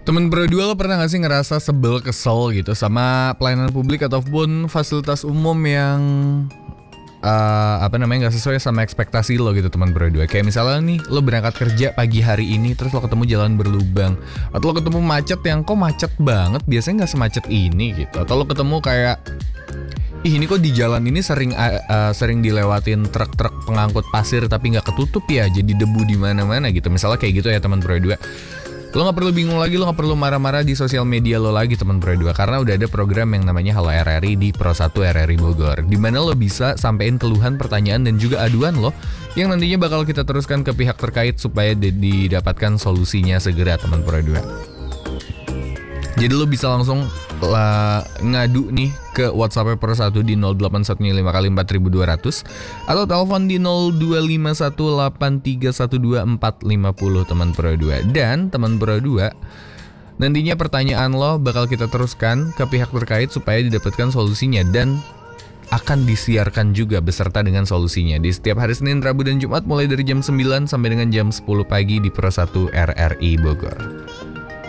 Temen berdua, lo pernah gak sih ngerasa sebel, kesel gitu sama pelayanan publik ataupun fasilitas umum yang nggak sesuai sama ekspektasi lo gitu teman berdua. Kayak misalnya nih, lo berangkat kerja pagi hari ini terus lo ketemu jalan berlubang, atau lo ketemu macet yang kok macet banget, biasanya nggak semacet ini gitu. Atau lo ketemu kayak, ih ini kok di jalan ini sering dilewatin truk-truk pengangkut pasir tapi nggak ketutup ya, jadi debu di mana-mana gitu. Misalnya kayak gitu ya teman berdua. Lo gak perlu bingung lagi, lo gak perlu marah-marah di sosial media lo lagi teman berdua, karena udah ada program yang namanya Halo RRI di Pro 1 RRI Bogor, dimana lo bisa sampein keluhan, pertanyaan, dan juga aduan lo yang nantinya bakal kita teruskan ke pihak terkait supaya didapatkan solusinya segera teman berdua. Jadi lo bisa langsung ngadu nih ke WhatsApp Pro 1 di 0815 kali 4200 atau telepon di 0251831240 teman Pro 2. Dan teman Pro 2, nantinya pertanyaan lo bakal kita teruskan ke pihak terkait supaya didapatkan solusinya dan akan disiarkan juga beserta dengan solusinya di setiap hari Senin, Rabu, dan Jumat mulai dari jam 9 sampai dengan jam 10 pagi di Pro 1 RRI Bogor.